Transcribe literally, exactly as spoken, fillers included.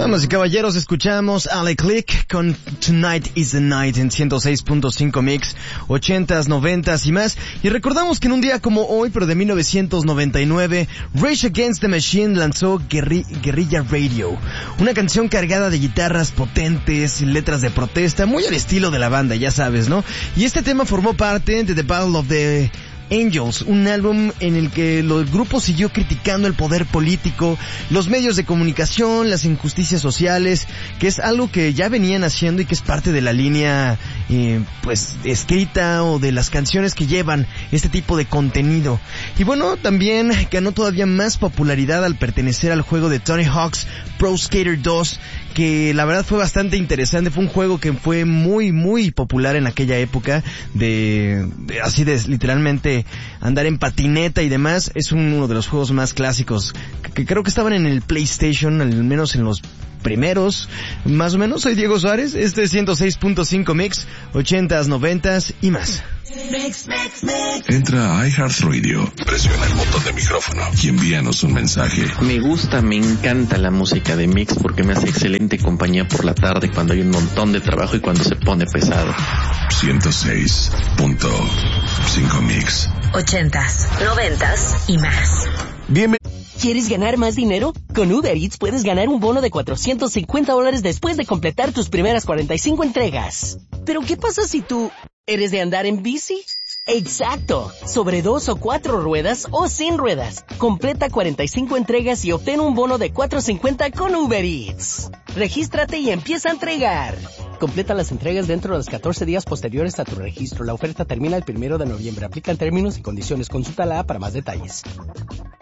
Damas y caballeros, escuchamos a Le Click con Tonight is the Night en ciento seis punto cinco Mix, ochentas, noventas y más. Y recordamos que en un día como hoy, pero de mil novecientos noventa y nueve, Rage Against the Machine lanzó Guerri- Guerrilla Radio, una canción cargada de guitarras potentes y letras de protesta, muy al estilo de la banda, ya sabes, ¿no? Y este tema formó parte de The Battle of the Angels, un álbum en el que el grupo siguió criticando el poder político, los medios de comunicación, las injusticias sociales, que es algo que ya venían haciendo y que es parte de la línea eh, pues escrita o de las canciones que llevan este tipo de contenido. Y bueno, también ganó todavía más popularidad al pertenecer al juego de Tony Hawk's Pro Skater dos, que la verdad fue bastante interesante. Fue un juego que fue muy muy popular en aquella época, de, de así de literalmente andar en patineta y demás. Es uno de los juegos más clásicos que, que creo que estaban en el PlayStation, al menos en los primeros, más o menos. Soy Diego Suárez, este es ciento seis punto cinco Mix, ochentas, noventas y más. Mix, mix, mix. Entra a iHeartRadio, presiona el botón de micrófono y envíanos un mensaje. Me gusta, me encanta la música de Mix porque me hace excelente compañía por la tarde cuando hay un montón de trabajo y cuando se pone pesado. ciento seis punto cinco Mix. Ochentas, noventas y más. Bienvenido. ¿Quieres ganar más dinero? Con Uber Eats puedes ganar un bono de cuatrocientos cincuenta dólares después de completar tus primeras cuarenta y cinco entregas. ¿Pero qué pasa si tú eres de andar en bici? ¡Exacto! Sobre dos o cuatro ruedas o sin ruedas. Completa cuarenta y cinco entregas y obtén un bono de cuatrocientos cincuenta con Uber Eats. Regístrate y empieza a entregar. Completa las entregas dentro de los catorce días posteriores a tu registro. La oferta termina el primero de noviembre. Aplican términos y condiciones. Consulta la app para más detalles.